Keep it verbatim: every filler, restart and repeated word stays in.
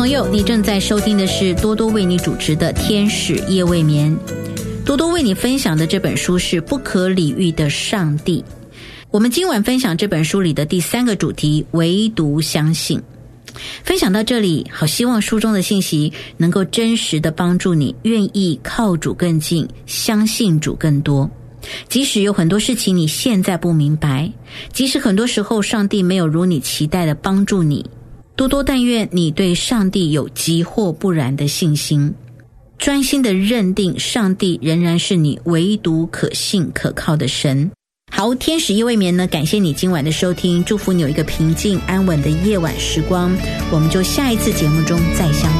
朋友，你正在收听的是多多为你主持的天使夜未眠。多多为你分享的这本书是不可理喻的上帝。我们今晚分享这本书里的第三个主题，唯独相信。分享到这里，好希望书中的信息能够真实的帮助你愿意靠主更近，相信主更多。即使有很多事情你现在不明白，即使很多时候上帝没有如你期待的帮助你，多多但愿你对上帝有急或不然的信心，专心的认定上帝仍然是你唯独可信可靠的神。好，天使夜未眠呢，感谢你今晚的收听，祝福你有一个平静安稳的夜晚时光，我们就下一次节目中再相会。